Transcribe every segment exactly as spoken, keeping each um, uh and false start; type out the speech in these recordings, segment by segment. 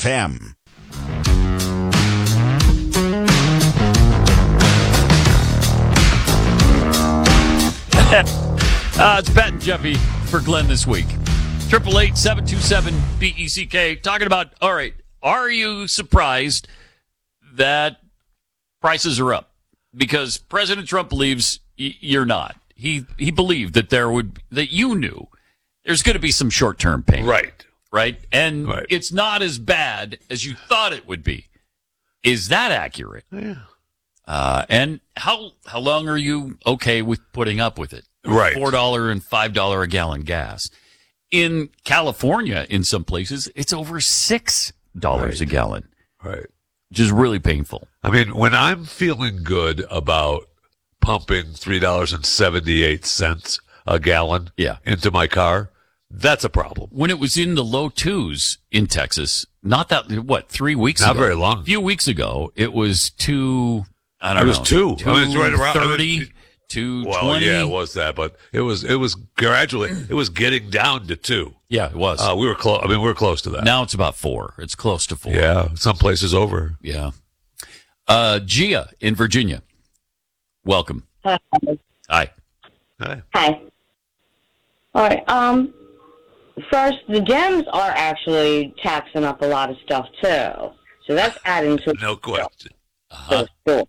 M. uh, it's Pat and Jeffy for Glenn this week. Triple eight seven two seven B E C K. Talking about, all right, are you surprised that prices are up? Because President Trump believes y- you're not. He he believed that there would that you knew there's going to be some short term pain, right? Right, and right. It's not as bad as you thought it would be. Is that accurate? Yeah. Uh, and how how long are you okay with putting up with it? Right, four dollar and five dollar a gallon gas. In California, in some places, it's over six dollars right. a gallon. Right. Which is really painful. I mean, when I'm feeling good about pumping three dollars and seventy-eight cents a gallon yeah. into my car, that's a problem. When it was in the low twos in Texas, not that, what, three weeks not ago? Not very long. A few weeks ago, it was two, I don't it know. It was two. two I mean, it's right around thirty, two well, twenty. yeah, it was that, but it was, it was gradually, it was getting down to two. Yeah, it was. Uh, we were close. I mean, we were close to that. Now it's about four. It's close to four. Yeah, some places over. Yeah. Uh, Gia in Virginia. Welcome. Hi. Hi. Hi. Hi. All right. Um, first, the Dems are actually taxing up a lot of stuff too, so that's adding to no question. Uh-huh. the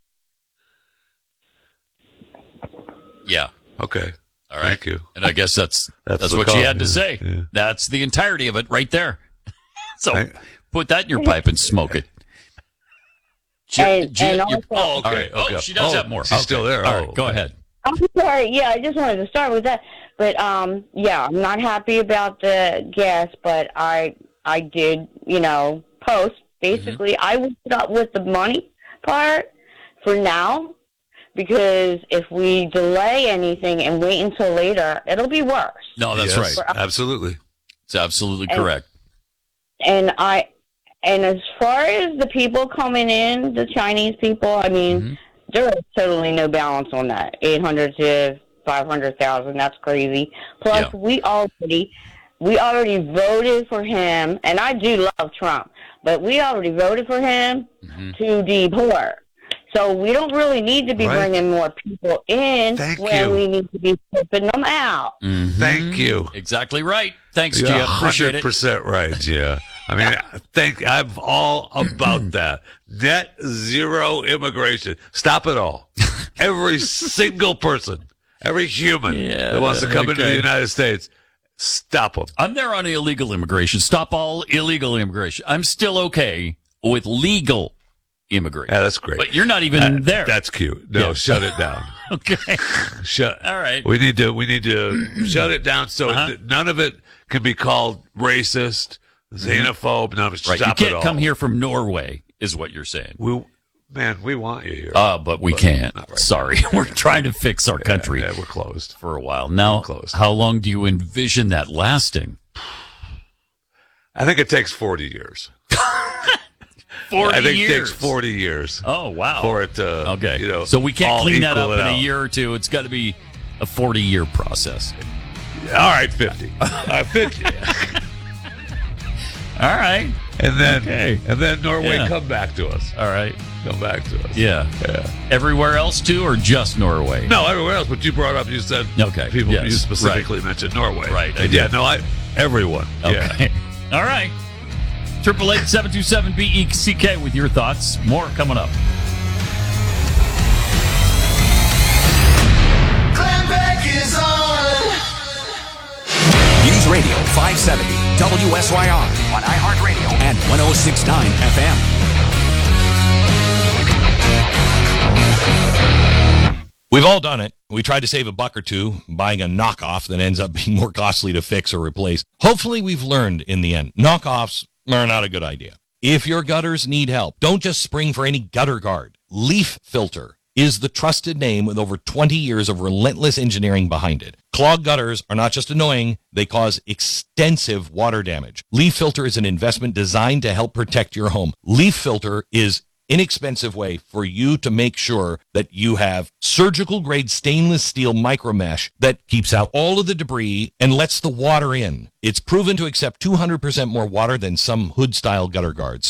Yeah. Okay. All right. Thank you. And I guess that's that's, that's what call. she had to yeah. say. Yeah. That's the entirety of it right there. So I, put that in your pipe and smoke it. G- And- G- and you're- also- oh, okay. all right. okay. Oh, she does oh, have more. She's Okay. still there. All oh, right. Go okay. ahead. I'm sorry. Yeah, I just wanted to start with that. But um, yeah, I'm not happy about the gas, but I I did, you know, post. Basically, mm-hmm. I would put up with the money part for now, because if we delay anything and wait until later, it'll be worse. No, that's yes, right. Absolutely. It's absolutely and, correct. And I, and as far as the people coming in, the Chinese people, I mean, mm-hmm. there is totally no balance on that. eight hundred to five hundred thousand, that's crazy. Plus, yeah. we already, we already voted for him, and I do love Trump, but we already voted for him mm-hmm. to deport. So we don't really need to be right. bringing more people in Thank when you. we need to be flipping them out. Mm-hmm. Thank you. Exactly right. Thanks, You're Gia. Appreciate it. one hundred percent right, yeah. I mean, thank, I'm all about that. Net zero immigration. Stop it all. Every single person, every human yeah, that wants to come okay. into the United States, stop them. I'm there on illegal immigration. Stop all illegal immigration. I'm still okay with legal immigration. Yeah, that's great. But you're not even uh, there. That's cute. No, yeah. shut it down. Okay. Shut. All right. We need to. We need to shut it down so uh-huh. th- none of it can be called racist, xenophobe. None of it. Right. Stop you it can't all. come here from Norway, is what you're saying. We, man, we want you here. Uh, but we but can't. right Sorry. We're trying to fix our country. Yeah, yeah, we're closed for a while. Now, closed. How long do you envision that lasting? I think it takes forty years. forty I think years. it takes forty years. Oh, wow. For it to, okay. you know, so we can't all clean that up equal in it a out. year or two. It's got to be a forty-year process. All right, fifty. Uh, fifty. All right. And then, okay. and then Norway Yeah. come back to us. All right. Come back to us. Yeah. Yeah. Everywhere else too, or just Norway? No, everywhere else. But you brought up, you said okay. people. Yes. You specifically right. mentioned Norway. Right. I And yeah. No, I. Everyone. Okay. Yeah. All right. Triple eight seven two seven B E C K with your thoughts. More coming up. Glenn Beck is on. News Radio five seventy W S Y R on iHeartRadio and one oh six point nine F M. We've all done it. We tried to save a buck or two buying a knockoff that ends up being more costly to fix or replace. Hopefully we've learned in the end. Knockoffs are not a good idea. If your gutters need help, don't just spring for any gutter guard. Leaf Filter is the trusted name with over twenty years of relentless engineering behind it. Clogged gutters are not just annoying, they cause extensive water damage. Leaf Filter is an investment designed to help protect your home. Leaf Filter is inexpensive way for you to make sure that you have surgical grade stainless steel micro mesh that keeps out all of the debris and lets the water in. It's proven to accept two hundred percent more water than some hood style gutter guards.